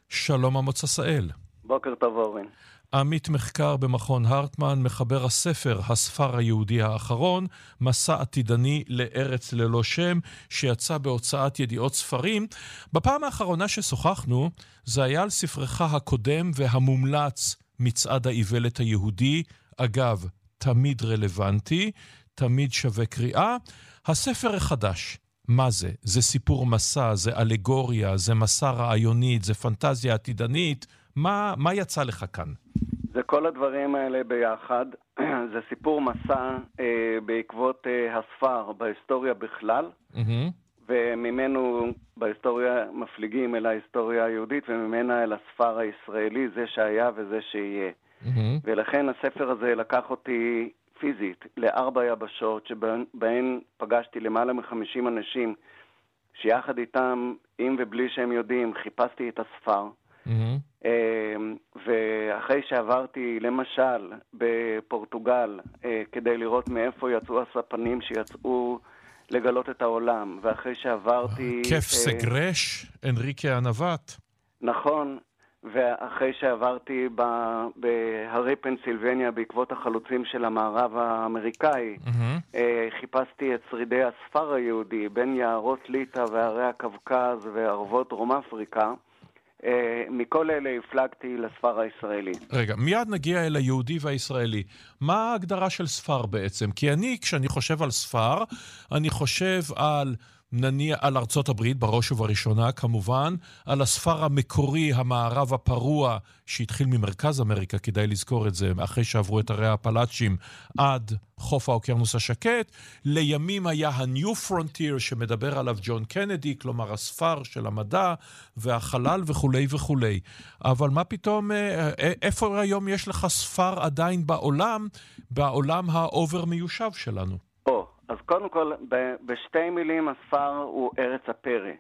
שלום עמוס עשאל. בוקר טוב אורן. עמית מחקר במכון הרטמן, מחבר הספר הספר היהודי האחרון, מסע עתידני לארץ ללא שם, שיצא בהוצאת ידיעות ספרים. בפעם האחרונה ששוחחנו, זה היה על ספרך הקודם והמומלץ מצעד האיוולת היהודי, אגב, תמיד רלוונטי, תמיד שווה קריאה. הספר החדש, מה זה? זה סיפור מסע, זה אלגוריה, זה מסע רעיונית, זה פנטזיה עתידנית. מה יצא לך כאן? זה כל הדברים האלה ביחד. זה סיפור מסע בעקבות הספר בהיסטוריה בכלל, וממנו בהיסטוריה מפליגים אל ההיסטוריה היהודית, וממנה אל הספר הישראלי, זה שהיה וזה שיהיה. ולכן הספר הזה לקח אותי פיזית ל4 יבשות, שבהן פגשתי למעלה מ50 אנשים, שיחד איתם, אם ובלי שהם יודעים, חיפשתי את הספר. ואחרי שעברתי למשל בפורטוגל כדי לראות מאיפה יצאו הספנים שיצאו לגלות את העולם, ואחרי שעברתי כיף סגרש, אנריקה הנווט, נכון, ואחרי שעברתי בהרי פנסילבניה בעקבות החלוצים של המערב האמריקאי, חיפשתי את שרידי הספר היהודי בין יערות ליטא והרי הקווקז וערבות דרום אפריקה. מכל אלה הפלגתי לספר הישראלי. רגע, מיד נגיע אל היהודי והישראלי. מה ההגדרה של ספר בעצם? כי כשאני חושב על ספר, אני חושב על ארצות הברית, בראש ובראשונה כמובן, על הספר המקורי, המערב הפרוע, שהתחיל ממרכז אמריקה, כדאי לזכור את זה, אחרי שעברו את הרי הפלאצ'ים עד חוף האוקיינוס השקט. לימים היה ה-New Frontier שמדבר עליו ג'ון קנדי, כלומר הספר של המדע והחלל וכולי וכולי. אבל מה פתאום, איפה היום יש לך ספר עדיין בעולם האובר מיושב שלנו? אז קודם כל, בשתי מילים הספר הוא ארץ הפרא.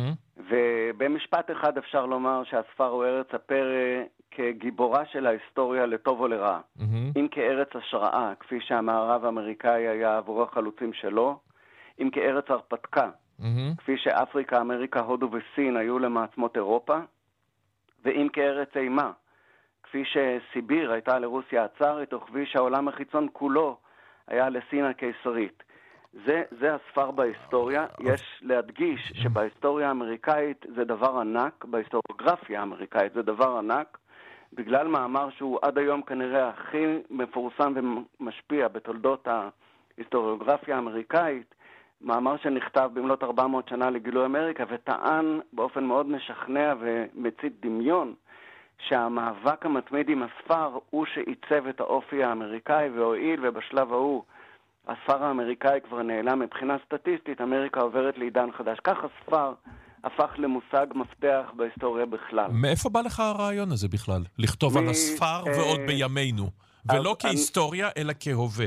ובמשפט אחד אפשר לומר שהספר הוא ארץ הפרא כגיבורה של ההיסטוריה לטוב או לרע. אם כארץ השראה, כפי שהמערב האמריקאי היה עבור החלוצים שלו, אם כארץ הרפתקה, כפי שאפריקה, אמריקה, הודו וסין היו למעצמות אירופה, ואם כארץ אימה, כפי שסיביר הייתה לרוסיה הצארית, או כפי שהעולם החיצון כולו היה לסין הקיסרית. זה הספר בהיסטוריה. יש להדגיש שבהיסטוריה האמריקאית זה דבר ענק, בהיסטוריוגרפיה האמריקאית זה דבר ענק, בגלל מאמר שהוא עד היום כנראה הכי מפורסם ומשפיע בתולדות ההיסטוריוגרפיה האמריקאית, מאמר שנכתב במלאת 400 שנה לגילוי אמריקה, וטען באופן מאוד משכנע ומצית דמיון, שהמאבק המתמיד עם הספר הוא שעיצב את האופי האמריקאי, והועיל ובשלב ההוא הספר האמריקאי כבר נעלם מבחינה סטטיסטית, אמריקה עוברת לעידן חדש. כך הספר הפך למושג מפתח בהיסטוריה בכלל. מאיפה בא לך הרעיון הזה בכלל? לכתוב על הספר ועוד בימינו, ולא כהיסטוריה אלא כהווה.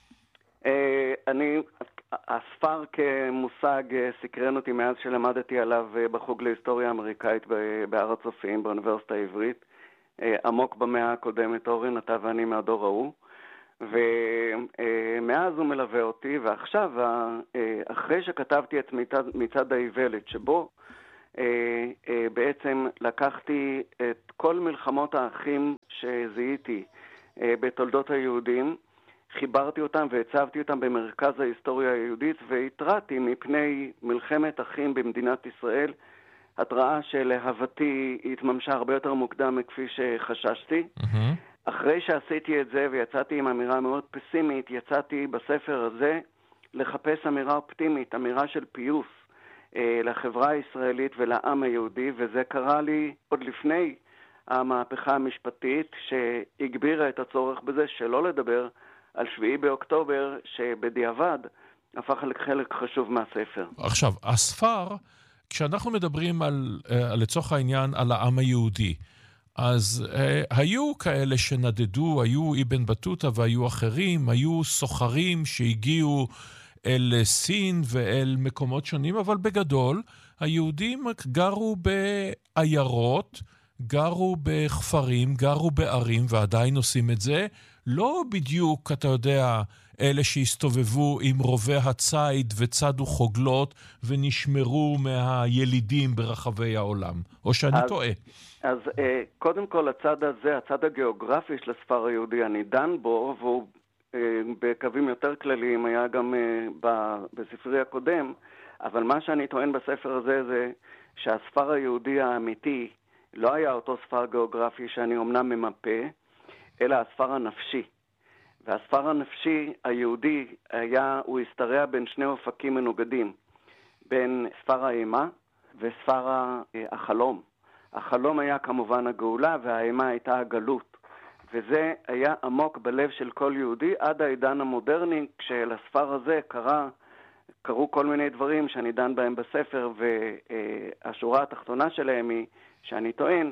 הספר כמושג סקרן אותי מאז שלמדתי עליו בחוג להיסטוריה האמריקאית בהר הצופים באוניברסיטה העברית, עמוק במאה הקודמת. אורן, אתה ואני מהדור ההוא, ומאז הוא מלווה אותי. ועכשיו, אחרי שכתבתי את מצעד האיוולת, שבו בעצם לקחתי את כל מלחמות האחים שזיהיתי בתולדות היהודים, חיברתי אותם והצבתי אותם במרכז ההיסטוריה היהודית, והתרעתי מפני מלחמת אחים במדינת ישראל, התראה שלהבתי התממשה הרבה יותר מוקדם מכפי שחששתי. אחרי שעשיתי את זה ויצאתי עם אמירה מאוד פסימית, יצאתי בספר הזה לחפש אמירה אופטימית, אמירה של פיוס לחברה הישראלית ולעם היהודי, וזה קרה לי עוד לפני המהפכה המשפטית שהגבירה את הצורך בזה, שלא לדבר על 7 באוקטובר שבדיעבד הפך לחלק חשוב מהספר. עכשיו, הספר, כשאנחנו מדברים לצורך העניין על העם היהודי, אז היו כאלה שנדדו, היו אבן בטוטה והיו אחרים, היו סוחרים שהגיעו אל סין ואל מקומות שונים, אבל בגדול היהודים גרו בעיירות, גרו בכפרים, גרו בערים ועדיין עושים את זה, לא בדיוק, אתה יודע, אלה שהסתובבו עם רובי הציד וצדו חוגלות ונשמרו מהילידים ברחבי העולם? או שאני טועה? אז קודם כל הצד הזה, הצד הגיאוגרפי של הספר היהודי, אני דן בו, והוא בקווים יותר כלליים היה גם בספרי הקודם, אבל מה שאני טוען בספר הזה זה שהספר היהודי האמיתי לא היה אותו ספר גיאוגרפי שאני אומנם ממפה, אלא הספר הנפשי. והספר הנפשי היהודי הוא הסתרע בין שני אופקים מנוגדים, בין ספר האימה וספר החלום. החלום היה כמובן הגאולה והאימה הייתה הגלות. וזה היה עמוק בלב של כל יהודי עד העידן המודרני, כשלספר הזה קרו כל מיני דברים שאני דן בהם בספר, והשורה התחתונה שלהם היא שאני טוען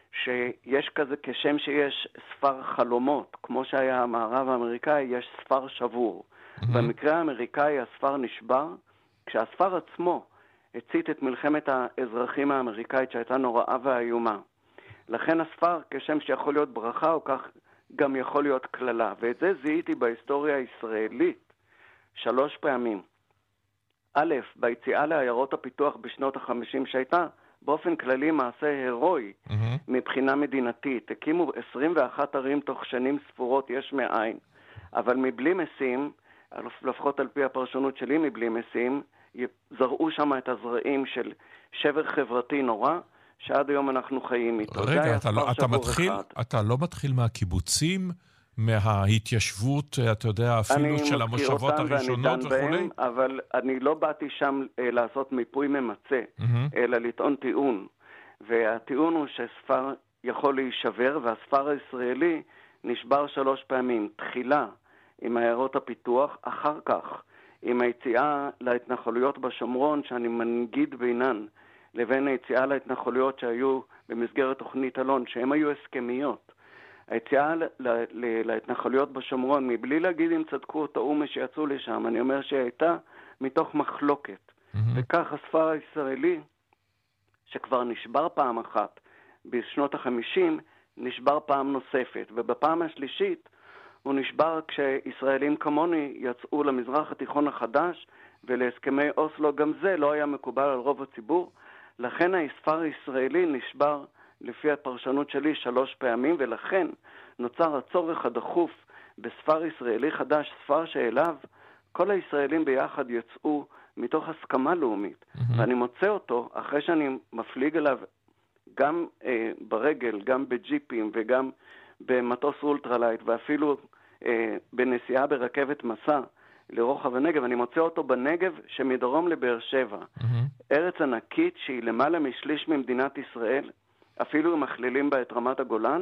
שיש כזה, כשם שיש ספר חלומות, כמו שהיה המערב האמריקאי, יש ספר שבור. במקרה האמריקאי הספר נשבר, כשהספר עצמו הצית את מלחמת האזרחים האמריקאית שהייתה נוראה ואיומה. לכן הספר, כשם שיכול להיות ברכה, או כך גם יכול להיות כללה. ואת זה זיהיתי בהיסטוריה הישראלית 3 פעמים. א', ביציאה לעיירות הפיתוח בשנות ה-50 שהייתה, באופן כללי מעשה הרואי מבחינה מדינתית. הקימו 21 ערים תוך שנים ספורות יש מאין. אבל מבלי משים, לפחות על פי הפרשנות שלי מבלי משים, זרעו שם את הזרעים של שבר חברתי נורא, שעד היום אנחנו חיים איתו. רגע, אתה לא מתחיל מהקיבוצים, מההתיישבות, אתה יודע, אפילו של המושבות הראשונות וכו'? אבל אני לא באתי שם לעשות מיפוי ממצא, אלא לטעון טיעון. והטיעון הוא שספר יכול להישבר, והספר הישראלי נשבר 3 פעמים. תחילה עם עיירות הפיתוח, אחר כך עם היציאה להתנחלויות בשומרון, שאני מנגיד בינן, לבין היציאה להתנחלויות שהיו במסגרת תוכנית אלון, שהן היו הסכמיות. היציאה להתנחלויות בשומרון, מבלי להגיד אם צדקו או טעו שיצאו לשם, אני אומר שהייתה מתוך מחלוקת. וכך הספר הישראלי, שכבר נשבר פעם אחת בשנות ה-50, נשבר פעם נוספת. ובפעם השלישית הוא נשבר כשישראלים כמוני יצאו למזרח התיכון החדש, ולהסכמי אוסלו גם זה לא היה מקובל על רוב הציבור. לכן הספר הישראלי נשבר לפי הפרשנות שלי 3 פעמים, ולכן נוצר הצורך הדחוף בספר ישראלי חדש, ספר שאליו כל הישראלים ביחד יצאו מתוך הסכמה לאומית. ואני מוצא אותו, אחרי שאני מפליג אליו גם ברגל, גם בג'יפים וגם במטוס אולטרלייט, ואפילו בנסיעה ברכבת מסע לרוחב הנגב, אני מוצא אותו בנגב שמדרום לבאר שבע. ארץ ענקית שהיא למעלה משליש ממדינת ישראל, אפילו הם מכלילים בה את רמת הגולן,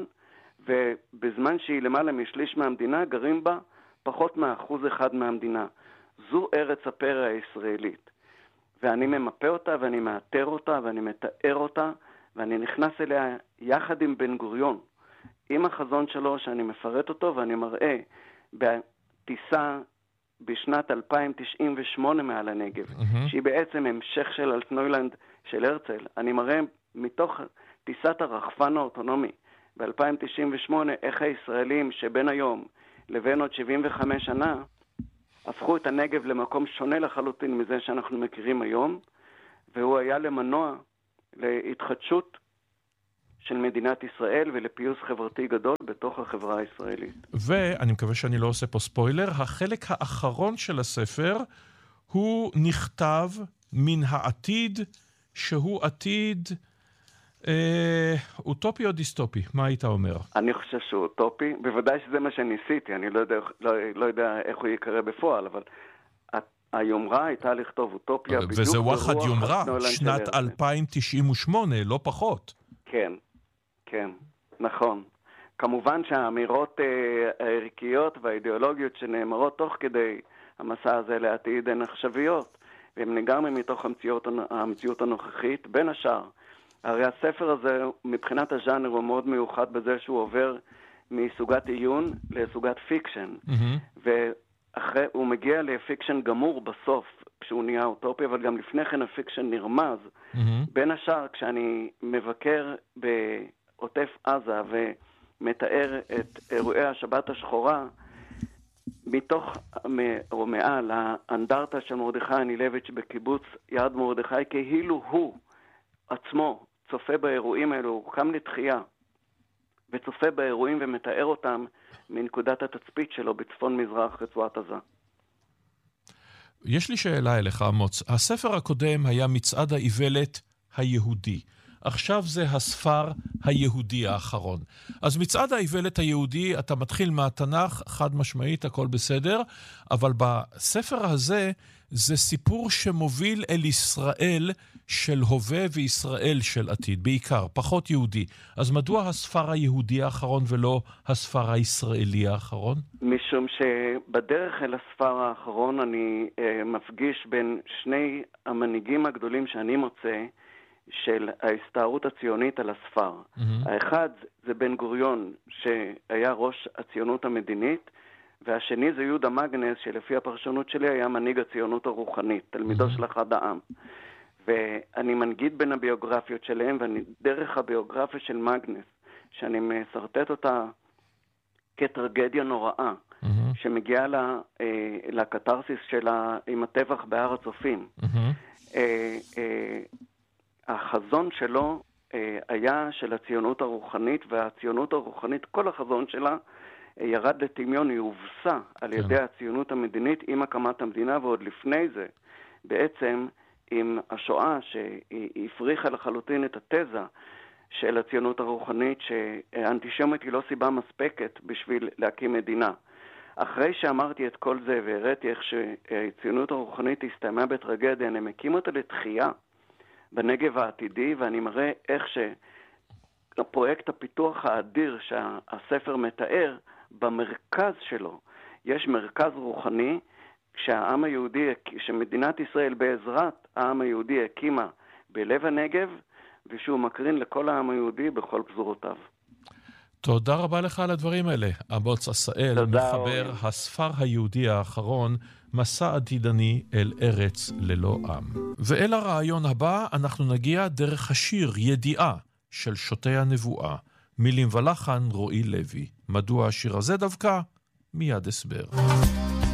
ובזמן שהיא למעלה משליש מהמדינה, גרים בה פחות מ1% מהמדינה. זו ארץ הפרא הישראלית. ואני ממפה אותה, ואני מאתר אותה, ואני מתאר אותה, ואני נכנס אליה יחד עם בן גוריון, עם החזון שלו שאני מפרט אותו, ואני מראה בטיסה בשנת 2098 מעל הנגב, שהיא בעצם המשך של אלטנוילנד של הרצל. אני מראה מתוך טיסת הרחפן האוטונומי ב-2098, איך הישראלים שבין היום לבין עוד 75 שנה, הפכו את הנגב למקום שונה לחלוטין מזה שאנחנו מכירים היום, והוא היה למנוע להתחדשות של מדינת ישראל ולפיוס חברתי גדול בתוך החברה הישראלית. ואני מקווה שאני לא עושה פה ספוילר, החלק האחרון של הספר הוא נכתב מן העתיד, שהוא עתיד אוטופי או דיסטופי. מה היית אומר? אני חושב שהוא אוטופי, בוודאי שזה מה שניסיתי, אני לא יודע איך הוא יקרה בפועל, אבל היומרה הייתה לכתוב אוטופיה בדיוק וזה ברוח וואחד יומרה, שנת 2098, לא פחות. כן, כן, נכון. כמובן שהאמירות הערכיות והאידיאולוגיות שנאמרות תוך כדי המסע הזה לעתיד הן עכשוויות, והן לגמרי מתוך המציאות הנוכחית. בין השאר, הרי הספר הזה מבחינת הז'אנר הוא מאוד מיוחד בזה שהוא עובר מסוגת עיון לסוגת פיקשן, ואחרי הוא מגיע לפיקשן גמור בסוף כשהוא נהיה אוטופי, אבל גם לפני כן הפיקשן נרמז. בין השאר, כשאני מבקר בעוטף עזה ומתאר את אירועי השבת השחורה, מתוך או מעל האנדרטה של מרדכי אנילביץ' בקיבוץ יד מרדכי, כאילו הוא עצמו צופה באירועים האלו, הוא קם לתחייה וצופה באירועים ומתאר אותם מנקודת התצפית שלו בצפון מזרח רצועת עזה. יש לי שאלה אליך, עמוץ. הספר הקודם היה מצעד האיוולת היהודי. עכשיו זה הספר היהודי האחרון. אז מצעד האיוולת היהודי, אתה מתחיל מהתנ"ך, חד משמעית, הכל בסדר, אבל בספר הזה זה סיפור שמוביל אל ישראל של הווה וישראל של עתיד, בעיקר, פחות יהודי. אז מדוע הספר היהודי האחרון ולא הספר הישראלי האחרון? משום שבדרך אל הספר האחרון אני מפגיש בין שני המנהיגים הגדולים שאני מוצא, של ההסתערות הציונית על הספר. האחד זה בן גוריון, שהיה ראש הציונות המדינית, והשני זה יהודה מגנס, שלפי הפרשנות שלי היה מנהיג הציונות הרוחנית, תלמידו של אחד העם. ואני מנגיד בין הביוגרפיות שלהם, ואני דרך הביוגרפיה של מגנס, שאני מסרטט אותה כטרגדיה נוראה, שמגיעה לקתרסיס שלה עם הטבח בהר הצופים. החזון שלו היה של הציונות הרוחנית, והציונות הרוחנית, כל החזון שלה ירד לטמיון, היא הובסה על ידי הציונות המדינית עם הקמת המדינה, ועוד לפני זה, בעצם עם השואה שהפריחה לחלוטין את התזה של הציונות הרוחנית, שהאנטישמיות היא לא סיבה מספקת בשביל להקים מדינה. אחרי שאמרתי את כל זה והראיתי איך שהציונות הרוחנית הסתיימה בטרגדיה, אני מקים אותה לתחייה בנגב העתידי, ואני מראה איך שהפרויקט הפיתוח האדיר שהספר מתאר, במרכז שלו יש מרכז רוחני, כשהעם היהודי, שמדינת ישראל בעזרת העם היהודי הקימה בלב הנגב, ושהוא מקרין לכל העם היהודי בכל פזורותיו. תודה רבה לך על הדברים האלה. עמוץ עשאל, מחבר הספר היהודי האחרון, מסע עתידני אל ארץ ללא עם. ואל הרעיון הבא אנחנו נגיע דרך השיר ידיעה של שוטי הנבואה, מילים ולחן רועי לוי. מדוע השיר הזה דווקא? מיד הסבר.